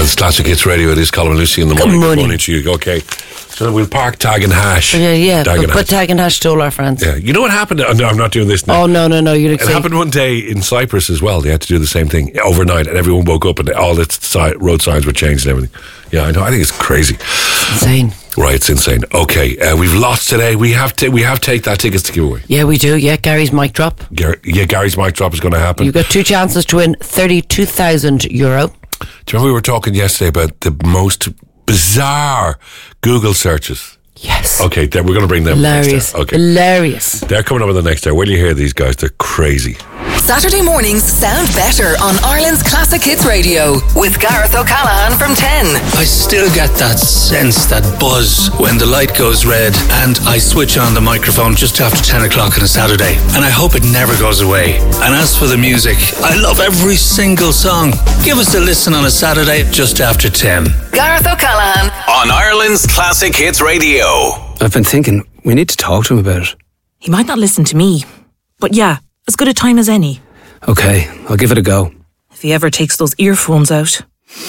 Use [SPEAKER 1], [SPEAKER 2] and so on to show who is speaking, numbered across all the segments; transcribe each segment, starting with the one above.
[SPEAKER 1] Ireland's Classic Hits Radio. It is Colin and Lucy in the morning. Good morning to you. Okay. So we'll park Tag and Hash.
[SPEAKER 2] Yeah. We'll put Tag and Hash to all our friends.
[SPEAKER 1] Yeah. You know what happened? No, I'm not doing this now.
[SPEAKER 2] Oh, no.
[SPEAKER 1] It happened one day in Cyprus as well. They had to do the same thing overnight, and everyone woke up and all the road signs were changed and everything. Yeah, I know. I think it's crazy.
[SPEAKER 2] It's insane.
[SPEAKER 1] Right, it's insane. Okay, we've lost today. We have take that tickets to give away.
[SPEAKER 2] Yeah, we do. Yeah, Gary's mic drop.
[SPEAKER 1] Gary's mic drop is going to happen.
[SPEAKER 2] You've got 2 chances to win €32,000. Do you
[SPEAKER 1] remember we were talking yesterday about the most bizarre Google searches?
[SPEAKER 2] Yes.
[SPEAKER 1] Okay, we're going to bring them
[SPEAKER 2] next hour. Okay. Hilarious.
[SPEAKER 1] They're coming up in the next hour. When you hear these guys, they're crazy.
[SPEAKER 3] Saturday mornings sound better on Ireland's Classic Hits Radio with Gareth O'Callaghan from 10.
[SPEAKER 4] I still get that sense, that buzz when the light goes red and I switch on the microphone just after 10 o'clock on a Saturday, and I hope it never goes away. And as for the music, I love every single song. Give us a listen on a Saturday just after 10.
[SPEAKER 3] Gareth O'Callaghan
[SPEAKER 5] on Ireland's Classic Hits Radio.
[SPEAKER 4] I've been thinking we need to talk to him about it.
[SPEAKER 6] He might not listen to me, but yeah, as good a time as any.
[SPEAKER 4] Okay, I'll give it a go.
[SPEAKER 6] If he ever takes those earphones out.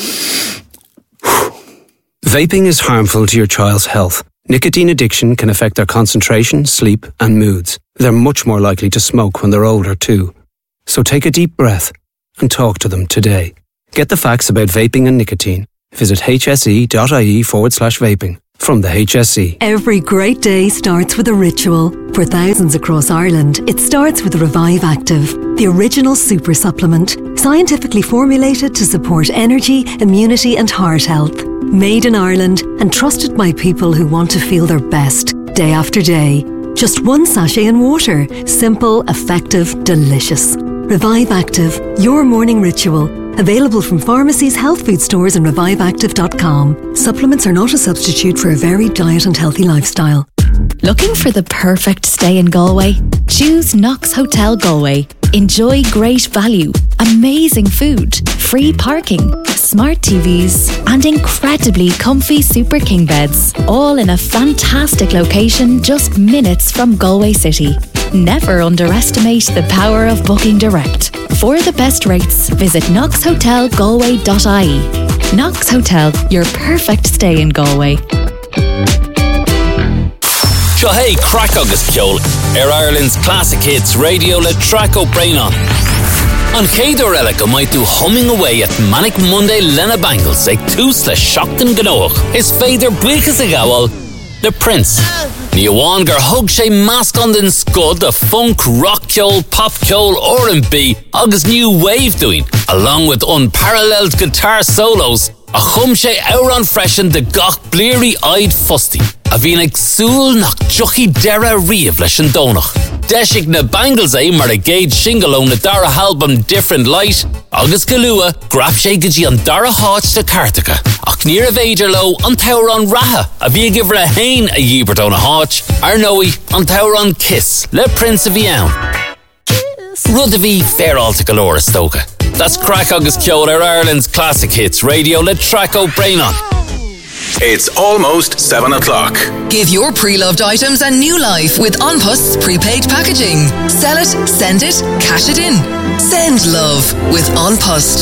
[SPEAKER 4] Vaping is harmful to your child's health. Nicotine addiction can affect their concentration, sleep, and moods. They're much more likely to smoke when they're older too. So take a deep breath and talk to them today. Get the facts about vaping and nicotine. Visit hse.ie/vaping. From the HSE.
[SPEAKER 7] Every great day starts with a ritual. For thousands across Ireland, it starts with Revive Active, the original super supplement, scientifically formulated to support energy, immunity and heart health. Made in Ireland and trusted by people who want to feel their best, day after day. Just 1 sachet in water. Simple, effective, delicious. Revive Active, your morning ritual. Available from pharmacies, health food stores and reviveactive.com. Supplements are not a substitute for a varied diet and healthy lifestyle.
[SPEAKER 8] Looking for the perfect stay in Galway? Choose Knox Hotel Galway. Enjoy great value, amazing food, free parking, smart TVs and incredibly comfy Super King beds. All in a fantastic location just minutes from Galway City. Never underestimate the power of booking direct. For the best rates, visit knoxhotelgalway.ie. Knox Hotel, your perfect stay in Galway.
[SPEAKER 5] Seo hey, crack agus ceol Ireland's Classic Hits Radio le Traco Brainon. An chéadú eile go might do humming away at Manic Monday Lena Bangles ag tús le seachtain gnóch. Is féidir buchas a gabhal the Prince. Ní amháin gur thug sé measc den scud a funk, rock ceol, pop ceol, R&B agus new wave doing, along with unparalleled guitar solos. A chum sé áran freisin de gach bleary-eyed fusty. A bhín ag súil nach juchi dera riamh leis an dónach. Deisig na Bangles mar a géad single ón na dara album Different Light, agus go lua graf sé go dtí an dara háit de Cartacha. Ach níor a bhéidir lo an tair an ratha, a bhí gibhre a hain a dhíbert ón a háit, ar nóí an tair an Kiss, le Prince a bhí ann. Rud a bhí féráilte go leor a stocha. That's crack agus ceol Ireland's Classic Hits Radio le Traco Brainon. It's almost 7 o'clock.
[SPEAKER 3] Give your pre-loved items a new life with OnPost's prepaid packaging. Sell it, send it, cash it in. Send love with OnPost.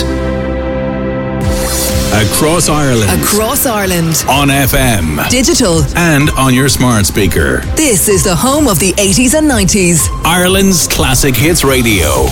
[SPEAKER 5] Across Ireland.
[SPEAKER 3] Across Ireland.
[SPEAKER 5] On FM.
[SPEAKER 3] Digital.
[SPEAKER 5] And on your smart speaker.
[SPEAKER 3] This is the home of the 80s and 90s.
[SPEAKER 5] Ireland's Classic Hits Radio.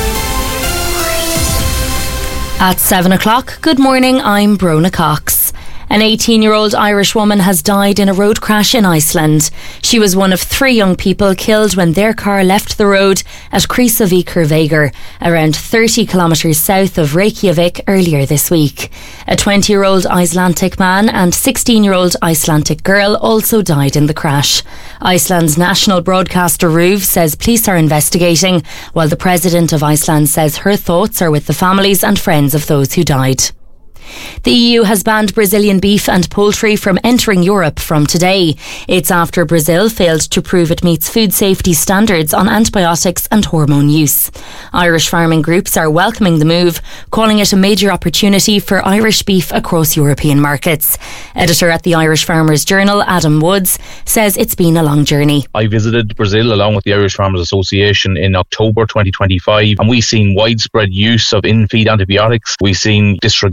[SPEAKER 9] At 7 o'clock, good morning, I'm Brona Cox. An 18-year-old Irish woman has died in a road crash in Iceland. She was one of 3 young people killed when their car left the road at Krýsuvíkurvegur, around 30 kilometres south of Reykjavik earlier this week. A 20-year-old Icelandic man and 16-year-old Icelandic girl also died in the crash. Iceland's national broadcaster RÚV says police are investigating, while the President of Iceland says her thoughts are with the families and friends of those who died. The EU has banned Brazilian beef and poultry from entering Europe from today. It's after Brazil failed to prove it meets food safety standards on antibiotics and hormone use. Irish farming groups are welcoming the move, calling it a major opportunity for Irish beef across European markets. Editor at the Irish Farmers Journal, Adam Woods, says it's been a long journey.
[SPEAKER 10] I visited Brazil along with the Irish Farmers Association in October 2025, and we've seen widespread use of in-feed antibiotics. We've seen disregard for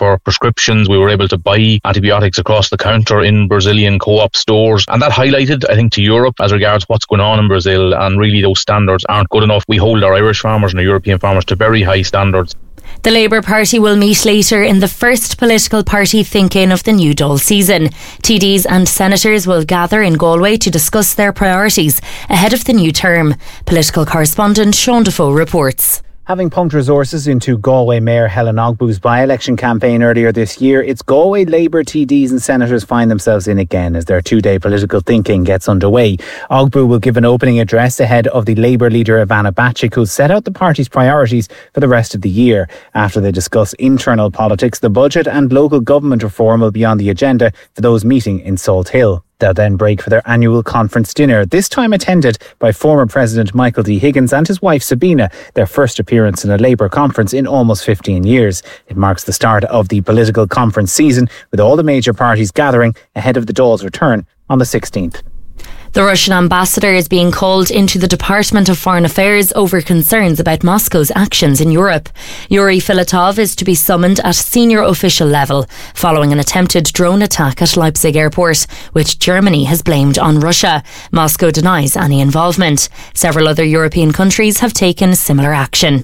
[SPEAKER 10] for prescriptions. We were able to buy antibiotics across the counter in Brazilian co-op stores, and that highlighted, I think, to Europe as regards what's going on in Brazil, and really those standards aren't good enough. We hold our Irish farmers and our European farmers to very high standards.
[SPEAKER 9] The Labour Party will meet later in the first political party think-in of the new Dáil season. TDs and senators will gather in Galway to discuss their priorities ahead of the new term. Political correspondent Sean Defoe reports.
[SPEAKER 11] Having pumped resources into Galway Mayor Helen Ogbu's by-election campaign earlier this year, its Galway Labour TDs and senators find themselves in again as their two-day political thinking gets underway. Ogbu will give an opening address ahead of the Labour leader Ivana Bacik, who'll set out the party's priorities for the rest of the year. After they discuss internal politics, the budget and local government reform will be on the agenda for those meeting in Salt Hill. They'll then break for their annual conference dinner, this time attended by former President Michael D. Higgins and his wife Sabina, their first appearance in a Labour conference in almost 15 years. It marks the start of the political conference season, with all the major parties gathering ahead of the Dáil's return on the 16th.
[SPEAKER 9] The Russian ambassador is being called into the Department of Foreign Affairs over concerns about Moscow's actions in Europe. Yuri Filatov is to be summoned at senior official level following an attempted drone attack at Leipzig airport, which Germany has blamed on Russia. Moscow denies any involvement. Several other European countries have taken similar action.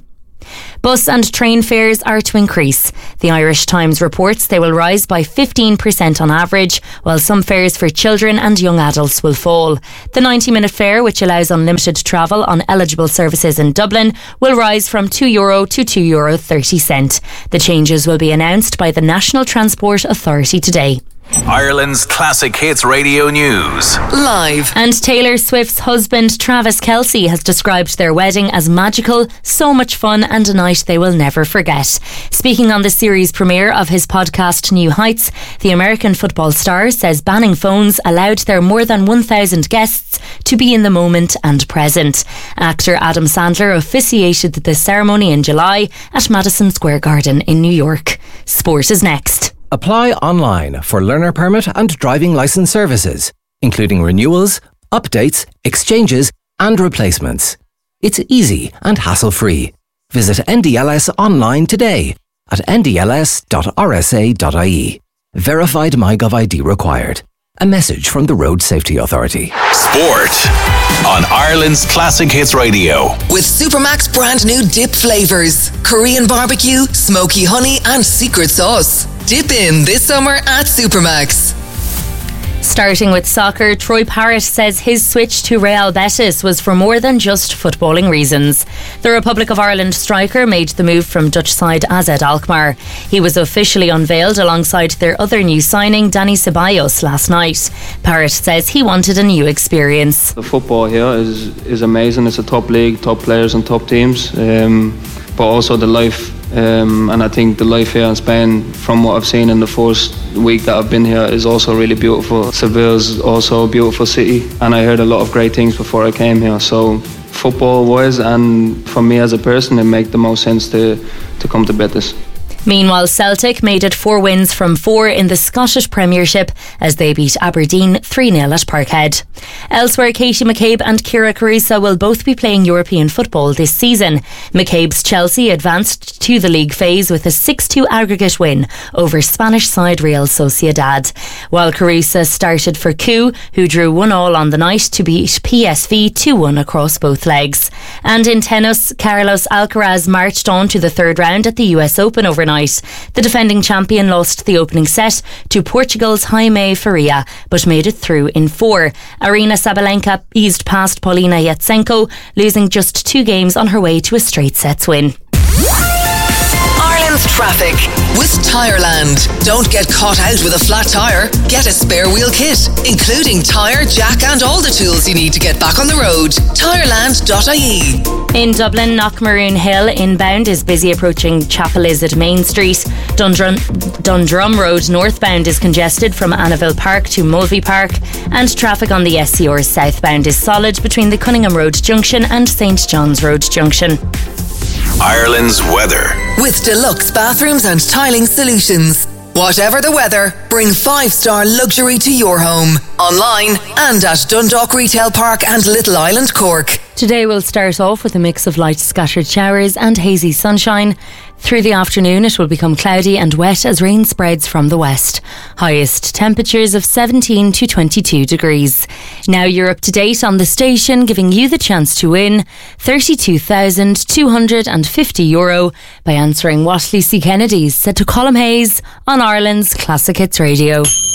[SPEAKER 9] Bus and train fares are to increase. The Irish Times reports they will rise by 15% on average, while some fares for children and young adults will fall. The 90-minute fare, which allows unlimited travel on eligible services in Dublin, will rise from €2 to €2.30. The changes will be announced by the National Transport Authority today.
[SPEAKER 12] Ireland's Classic Hits Radio News.
[SPEAKER 3] Live.
[SPEAKER 9] And Taylor Swift's husband Travis Kelce has described their wedding as magical, so much fun and a night they will never forget. Speaking on the series premiere of his podcast New Heights, the American football star says banning phones allowed their more than 1,000 guests to be in the moment and present. Actor Adam Sandler officiated the ceremony in July at Madison Square Garden in New York. Sport is next.
[SPEAKER 13] Apply online for learner permit and driving licence services, including renewals, updates, exchanges and replacements. It's easy and hassle-free. Visit NDLS online today at ndls.rsa.ie. Verified MyGov ID required. A message from the Road Safety Authority.
[SPEAKER 12] Sport on Ireland's Classic Hits Radio.
[SPEAKER 3] With Supermac's brand new dip flavours. Korean barbecue, smoky honey and secret sauce. Dip in this summer at Supermac's.
[SPEAKER 9] Starting with soccer, Troy Parrott says his switch to Real Betis was for more than just footballing reasons. The Republic of Ireland striker made the move from Dutch side AZ Alkmaar. He was officially unveiled alongside their other new signing, Dani Ceballos, last night. Parrott says he wanted a new experience.
[SPEAKER 14] The football here is amazing. It's a top league, top players and top teams, but also the life. And I think the life here in Spain, from what I've seen in the first week that I've been here, is also really beautiful. Seville's also a beautiful city, and I heard a lot of great things before I came here. So football wise and for me as a person, it made the most sense to come to Betis.
[SPEAKER 9] Meanwhile, Celtic made it 4 wins from 4 in the Scottish Premiership as they beat Aberdeen 3-0 at Parkhead. Elsewhere, Katie McCabe and Kira Caruso will both be playing European football this season. McCabe's Chelsea advanced to the league phase with a 6-2 aggregate win over Spanish side Real Sociedad, while Caruso started for Coup, who drew 1-1 on the night to beat PSV 2-1 across both legs. And in tennis, Carlos Alcaraz marched on to the third round at the US Open overnight. The defending champion lost the opening set to Portugal's Jaime Faria, but made it through in 4. Aryna Sabalenka eased past Paulina Yatsenko, losing just 2 games on her way to a straight sets win.
[SPEAKER 3] Ireland's traffic with Tireland. Don't get caught out with a flat tyre. Get a spare wheel kit, including tyre, jack and all the tools you need to get back on the road. Tireland.ie.
[SPEAKER 9] In Dublin, Knockmaroon Hill inbound is busy approaching Chapel Lizard Main Street. Dundrum Road northbound is congested from Annaville Park to Mulvey Park, and traffic on the SCR southbound is solid between the Cunningham Road Junction and St John's Road Junction.
[SPEAKER 12] Ireland's weather.
[SPEAKER 3] With deluxe bathrooms and tiling solutions. Whatever the weather, bring 5-star luxury to your home. Online and at Dundalk Retail Park and Little Island, Cork.
[SPEAKER 9] Today we'll start off with a mix of light scattered showers and hazy sunshine. Through the afternoon it will become cloudy and wet as rain spreads from the west. Highest temperatures of 17 to 22 degrees. Now you're up to date on the station, giving you the chance to win €32,250 by answering what Lucy Kennedy said to Colm Hayes on Ireland's Classic Hits Radio.